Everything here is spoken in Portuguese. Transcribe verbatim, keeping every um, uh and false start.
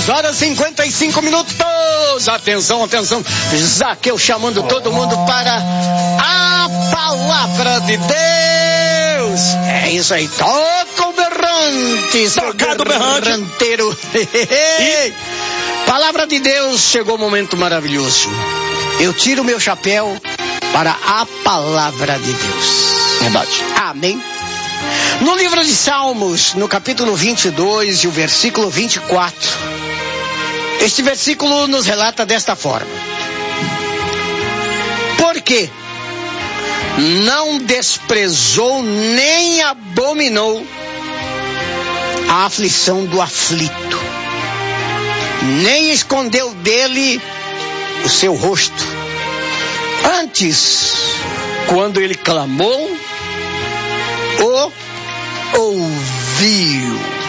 dez horas e cinquenta e cinco minutos. Atenção, atenção. Zaqueu chamando todo mundo para a palavra de Deus. É isso aí. Toca o berrante. Tocado o berrante. Berranteiro. Palavra de Deus, chegou o momento maravilhoso. Eu tiro meu chapéu para a palavra de Deus. Verdade. Amém. No livro de Salmos, no capítulo vinte e dois e o versículo vinte e quatro, este versículo nos relata desta forma: porque não desprezou nem abominou a aflição do aflito, nem escondeu dele o seu rosto. Antes, quando ele clamou, o ouviu.